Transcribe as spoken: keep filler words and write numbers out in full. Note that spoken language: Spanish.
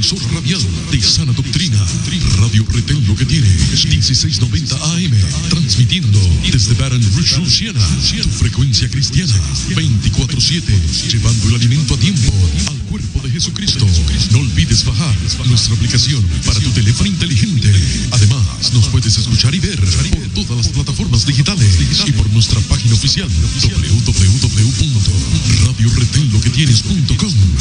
emisora radial de sana doctrina. Radio Retén lo que tiene dieciséis noventa A M, transmitiendo desde Baton Rouge, Louisiana, tu frecuencia cristiana, veinticuatro siete, llevando el alimento a tiempo al cuerpo de Jesucristo. No olvides bajar nuestra aplicación para tu teléfono inteligente. Además, nos puedes escuchar y ver por todas las plataformas digitales y por nuestra página oficial doble u doble u doble u punto radio retén lo que tienes punto com.